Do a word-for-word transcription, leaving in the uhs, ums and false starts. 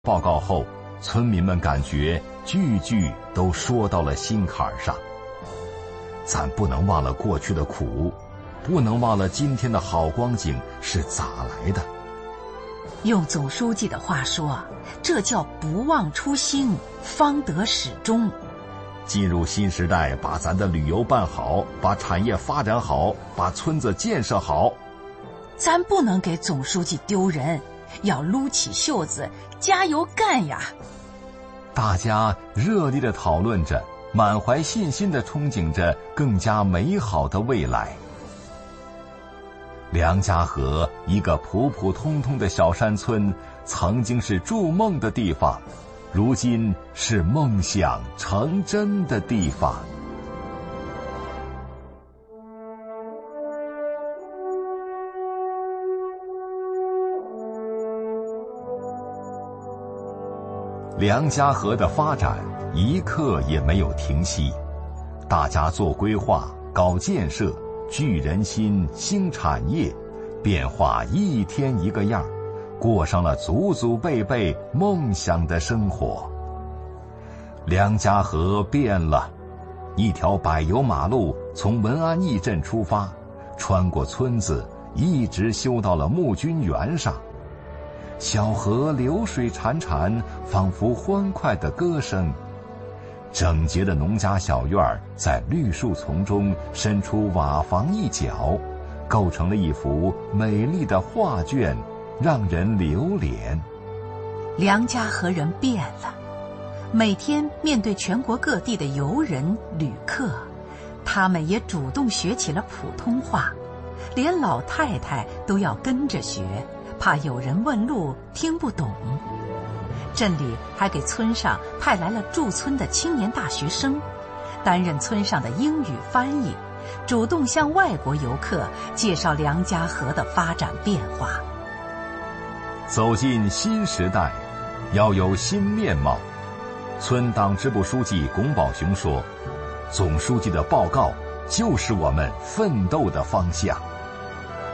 报告后，村民们感觉句句都说到了心坎上。咱不能忘了过去的苦，不能忘了今天的好光景是咋来的。 用总书记的话说，这叫不忘初心，方得始终。 进入新时代，把咱的旅游办好，把产业发展好，把村子建设好。 咱不能给总书记丢人，要撸起袖子，加油干呀！ 大家热烈地讨论着，满怀信心地憧憬着更加美好的未来。梁家河，一个普普通通的小山村，曾经是筑梦的地方，如今是梦想成真的地方。梁家河的发展一刻也没有停息，大家做规划、搞建设、聚人心、兴产业，变化一天一个样，过上了祖祖辈辈梦想的生活。梁家河变了，一条柏油马路从文安驿镇出发，穿过村子，一直修到了募军园上。小河流水潺潺，仿佛欢快的歌声。整洁的农家小院在绿树丛中伸出瓦房一角，构成了一幅美丽的画卷，让人流连。 梁家河人变了，每天面对全国各地的游人旅客，他们也主动学起了普通话，连老太太都要跟着学，怕有人问路听不懂。镇里还给村上派来了驻村的青年大学生，担任村上的英语翻译，主动向外国游客介绍梁家河的发展变化。 走进新时代，要有新面貌。村党支部书记龚宝雄说，总书记的报告就是我们奋斗的方向。